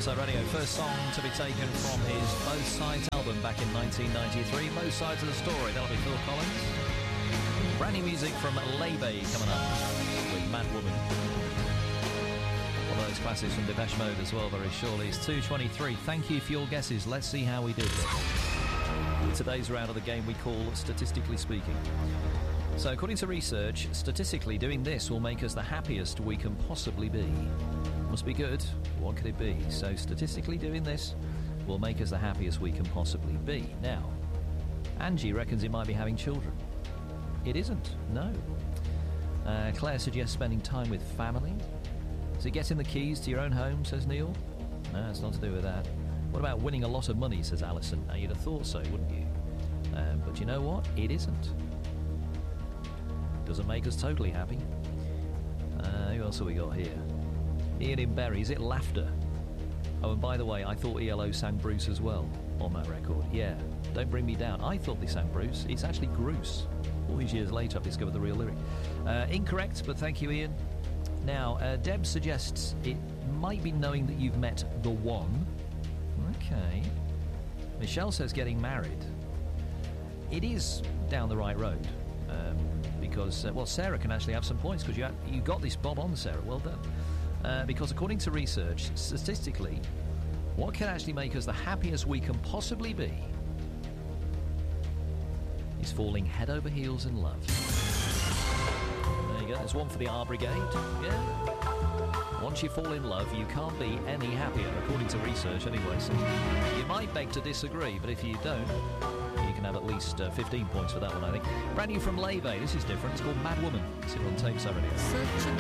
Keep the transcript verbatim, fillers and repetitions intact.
Tameside Radio, first song to be taken from his Both Sides album back in nineteen ninety-three. Both Sides of the Story, that'll be Phil Collins. Brand new music from Laybay coming up with Mad Woman. One of those classics from Depeche Mode as well, very surely. It's two twenty-three. Thank you for your guesses. Let's see how we did it. Today's round of the game we call Statistically Speaking. So, according to research, statistically doing this will make us the happiest we can possibly be. Must be good. What could it be? So, statistically doing this will make us the happiest we can possibly be. Now, Angie reckons it might be having children. It isn't. No. Uh, Claire suggests spending time with family. Is it getting the keys to your own home, says Neil? No, it's not to do with that. What about winning a lot of money, says Alison? Now, you'd have thought so, wouldn't you? Um, but you know what? It isn't. Doesn't make us totally happy. Uh, who else have we got here? Ian in Bury, is it laughter? Oh, and by the way, I thought E L O sang Bruce as well on that record. Yeah, don't bring me down. I thought they sang Bruce. It's actually Gruce. All these years later, I've discovered the real lyric. Uh, incorrect, but thank you, Ian. Now, uh, Deb suggests it might be knowing that you've met the one. Okay. Michelle says getting married. It is down the right road. Um, because, uh, well, Sarah can actually have some points because you, had, you got this bob on, Sarah. Well done. Uh, because according to research, statistically, what can actually make us the happiest we can possibly be is falling head over heels in love. There you go. There's one for the R Brigade. Yeah. Once you fall in love, you can't be any happier, according to research anyway. So you might beg to disagree, but if you don't, you can have at least uh, fifteen points for that one, I think. Brand new from Laybay. This is different. It's called Mad Woman. It's on Tameside Radio. Such a